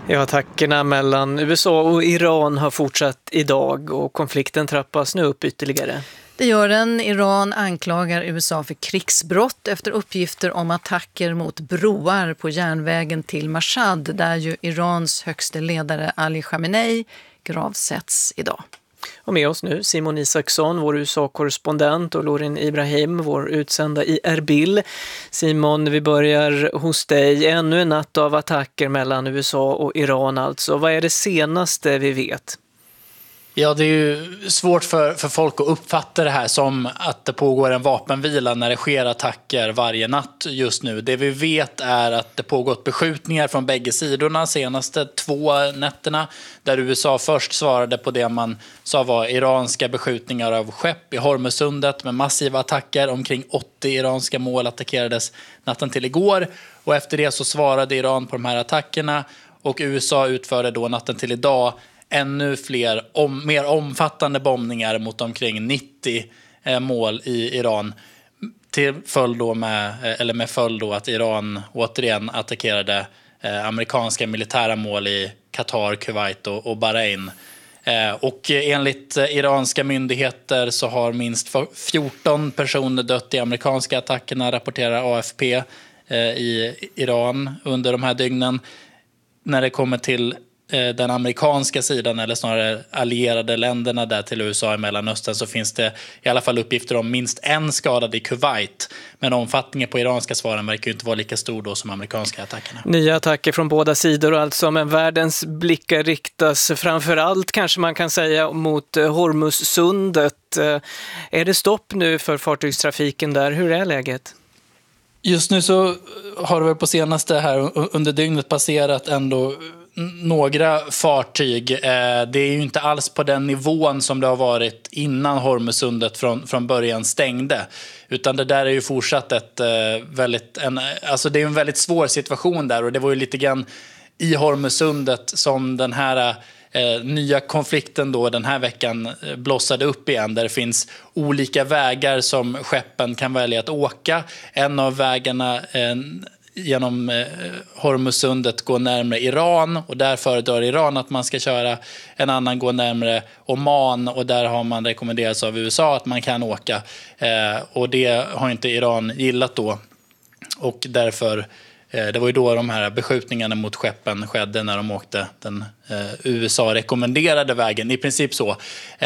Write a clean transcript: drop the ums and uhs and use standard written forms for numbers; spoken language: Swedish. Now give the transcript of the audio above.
Ja, attackerna mellan USA och Iran har fortsatt idag och konflikten trappas nu upp ytterligare. Det gör den. Iran anklagar USA för krigsbrott efter uppgifter om attacker mot broar på järnvägen till Mashhad, där ju Irans högste ledare Ali Khamenei gravsätts idag. Och med oss nu Simon Isaksson, vår USA-korrespondent, och Lorin Ibrahim, vår utsända i Erbil. Simon, vi börjar hos dig. Ännu en natt av attacker mellan USA och Iran alltså. Vad är det senaste vi vet? Ja, det är ju svårt för folk att uppfatta det här som att det pågår en vapenvila när det sker attacker varje natt just nu. Det vi vet är att det pågått beskjutningar från bägge sidorna senaste 2 nätterna, där USA först svarade på det man sa var iranska beskjutningar av skepp i Hormuzsundet med massiva attacker. Omkring 80 iranska mål attackerades natten till igår, och efter det så svarade Iran på de här attackerna, och USA utförde då natten till idag ännu fler mer omfattande bombningar mot omkring 90 mål i Iran, med följd då att Iran återigen attackerade amerikanska militära mål i Qatar, Kuwait och Bahrain. Och enligt iranska myndigheter så har minst 14 personer dött i amerikanska attackerna, rapporterar AFP i Iran under de här dygnen. När det kommer till den amerikanska sidan, eller snarare allierade länderna där till USA i Mellanöstern, så finns det i alla fall uppgifter om minst en skadad i Kuwait. Men omfattningen på iranska svaren verkar ju inte vara lika stor då som amerikanska attackerna. Nya attacker från båda sidor alltså, men världens blickar riktas framförallt, kanske man kan säga, mot Hormuzsundet. Är det stopp nu för fartygstrafiken där? Hur är läget? Just nu så har det väl på senaste här under dygnet passerat ändå några fartyg. Det är ju inte alls på den nivån som det har varit innan Hormuzsundet från början stängde. Utan det där är ju fortsatt alltså det är en väldigt svår situation där, och det var ju lite grann i Hormuzsundet som den här nya konflikten då den här veckan blossade upp igen, där det finns olika vägar som skeppen kan välja att åka. En av vägarna genom Hormuzsundet går närmare Iran, och där föredrar Iran att man ska köra. En annan går närmare Oman, och där har man rekommenderats av USA att man kan åka. Och det har inte Iran gillat då. Och därför, det var ju då de här beskjutningarna mot skeppen skedde, när de åkte den USA-rekommenderade vägen, i princip så.